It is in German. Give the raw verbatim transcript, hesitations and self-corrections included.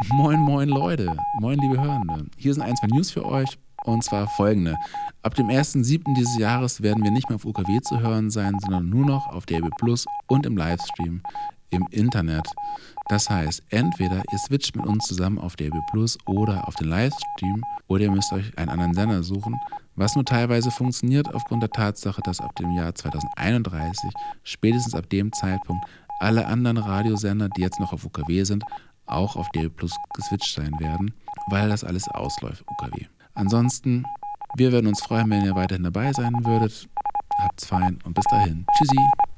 Moin, moin Leute, moin liebe Hörende. Hier sind ein, zwei News für euch und zwar folgende. Ab dem ersten siebten dieses Jahres werden wir nicht mehr auf U K W zu hören sein, sondern nur noch auf D A B Plus und im Livestream im Internet. Das heißt, entweder ihr switcht mit uns zusammen auf D A B Plus oder auf den Livestream oder ihr müsst euch einen anderen Sender suchen, was nur teilweise funktioniert aufgrund der Tatsache, dass ab dem Jahr zweitausendeinunddreißig, spätestens ab dem Zeitpunkt, alle anderen Radiosender, die jetzt noch auf U K W sind, auch auf D A B Plus geswitcht sein werden, weil das alles ausläuft, U K W. Ansonsten, wir würden uns freuen, wenn ihr weiterhin dabei sein würdet. Habt's fein und bis dahin. Tschüssi.